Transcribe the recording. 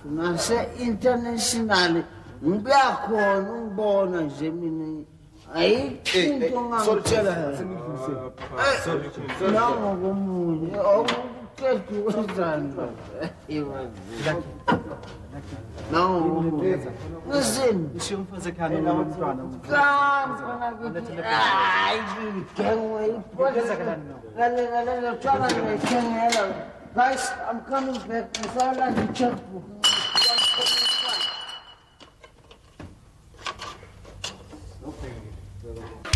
nase-international ngiyakhona ungibona nje mina ayikho into nangokomunye okuqeda ukwenzani Listen. Guys, I'm coming back.